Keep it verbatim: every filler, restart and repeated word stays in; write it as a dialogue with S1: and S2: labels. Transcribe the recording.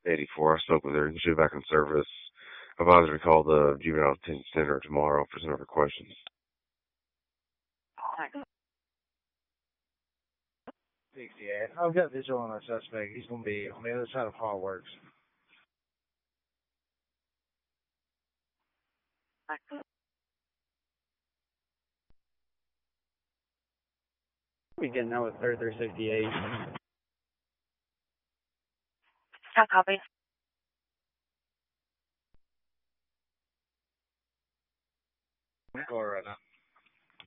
S1: eighty-four. I spoke with her. She'll be back in service. Advisor to call the juvenile detention center tomorrow for some of her questions.
S2: sixty-eight. I've got visual on our suspect. He's going to be on the other side of Hall Works.
S3: We getting out with thirty-three sixty-eight.
S4: I copy.